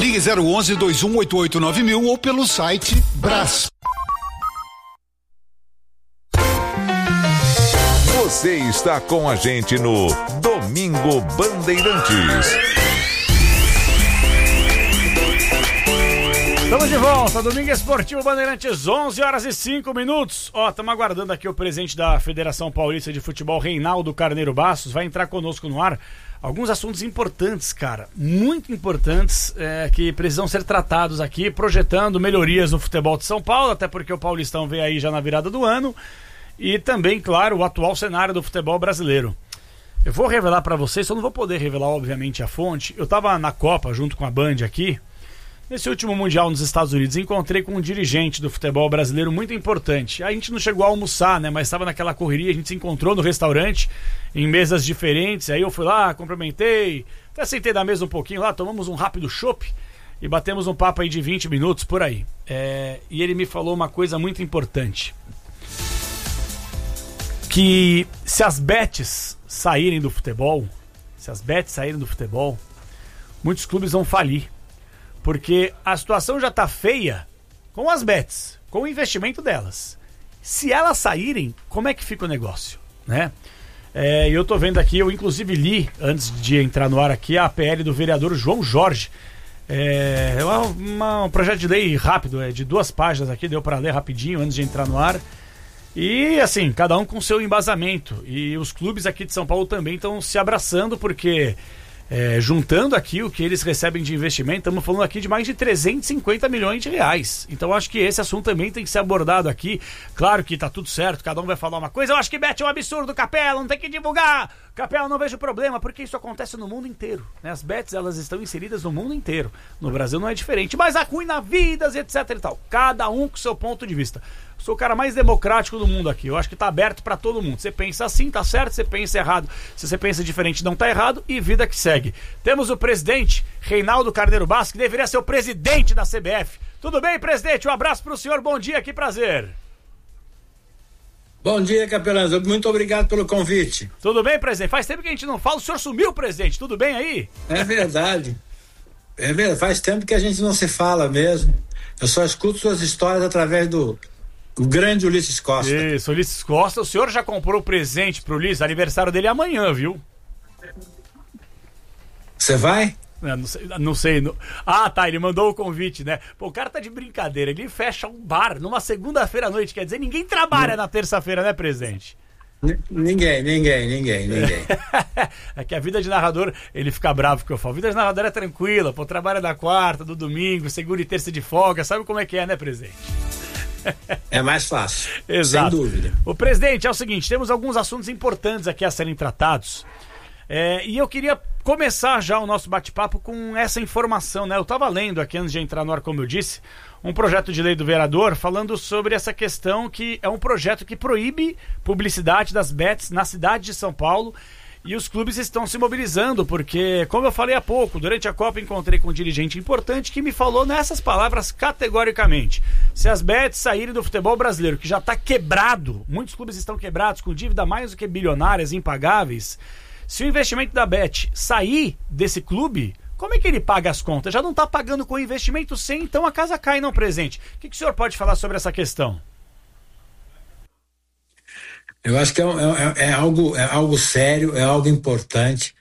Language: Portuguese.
Ligue 011-2188-9000 ou pelo site Brás. Você está com a gente no Domingo Bandeirantes. Estamos de volta, Domingo Esportivo Bandeirantes, 11h05. Estamos aguardando aqui o presidente da Federação Paulista de Futebol, Reinaldo Carneiro Bastos, vai entrar conosco no ar. Alguns assuntos importantes, cara, muito importantes, que precisam ser tratados aqui, projetando melhorias no futebol de São Paulo, até porque o Paulistão vem aí já na virada do ano, e também, claro, o atual cenário do futebol brasileiro. Eu vou revelar para vocês, só não vou poder revelar, obviamente, a fonte. Eu tava na Copa, junto com a Band aqui, nesse último Mundial nos Estados Unidos, encontrei com um dirigente do futebol brasileiro muito importante. A gente não chegou a almoçar, né? Mas estava naquela correria, a gente se encontrou no restaurante, em mesas diferentes. Aí eu fui lá, cumprimentei, até sentei da mesa um pouquinho lá, tomamos um rápido chopp e batemos um papo aí de 20 minutos, por aí. E ele me falou uma coisa muito importante. Que se as bets saírem do futebol, muitos clubes vão falir. Porque a situação já está feia com as bets, com o investimento delas. Se elas saírem, como é que fica o negócio, né? Eu tô vendo aqui, eu inclusive li, antes de entrar no ar aqui, a PL do vereador João Jorge. Um projeto de lei rápido, de 2 páginas aqui, deu para ler rapidinho antes de entrar no ar. E assim, cada um com seu embasamento. E os clubes aqui de São Paulo também estão se abraçando, porque... juntando aqui o que eles recebem de investimento, estamos falando aqui de mais de 350 milhões de reais. Então acho que esse assunto também tem que ser abordado aqui. Claro que tá tudo certo, cada um vai falar uma coisa. Eu acho que bet é um absurdo, Capela, não tem que divulgar. Capela, não vejo problema, porque isso acontece no mundo inteiro, né? As bets, elas estão inseridas no mundo inteiro. No Brasil não é diferente, mas arruina vidas, etc e tal. Cada um com seu ponto de vista. Sou o cara mais democrático do mundo aqui. Eu acho que tá aberto pra todo mundo. Você pensa assim, tá certo. Você pensa errado. Se você pensa diferente, não tá errado. E vida que segue. Temos o presidente Reinaldo Carneiro Bastos, que deveria ser o presidente da CBF. Tudo bem, presidente? Um abraço pro senhor. Bom dia, que prazer. Bom dia, Capelão. Muito obrigado pelo convite. Tudo bem, presidente? Faz tempo que a gente não fala. O senhor sumiu, presidente. Tudo bem aí? É verdade. Faz tempo que a gente não se fala mesmo. Eu só escuto suas histórias através do grande Ulisses Costa. Isso, Ulisses Costa. O senhor já comprou o presente pro Ulisses? Aniversário dele é amanhã, viu? Você vai? Não sei. Tá, ele mandou o convite, né? Pô, o cara tá de brincadeira. Ele fecha um bar numa segunda-feira à noite. Quer dizer, ninguém trabalha na terça-feira, né, presidente? Ninguém. É que a vida de narrador, ele fica bravo que eu falo. A vida de narrador é tranquila, pô, trabalha na quarta, do domingo, segunda e terça de folga. Sabe como é que é, né, presidente? É mais fácil. Exato. Sem dúvida. O presidente, é o seguinte, temos alguns assuntos importantes aqui a serem tratados. E eu queria começar já o nosso bate-papo com essa informação, né? Eu estava lendo aqui, antes de entrar no ar, como eu disse, um projeto de lei do vereador falando sobre essa questão, que é um projeto que proíbe publicidade das bets na cidade de São Paulo. E os clubes estão se mobilizando, porque, como eu falei há pouco, durante a Copa encontrei com um dirigente importante que me falou nessas palavras categoricamente: se as bets saírem do futebol brasileiro, que já está quebrado, muitos clubes estão quebrados, com dívida mais do que bilionárias, impagáveis, se o investimento da bet sair desse clube, como é que ele paga as contas? Já não está pagando com investimento sem, então a casa cai, não, presidente. O que o senhor pode falar sobre essa questão? Eu acho que é algo sério, é algo importante.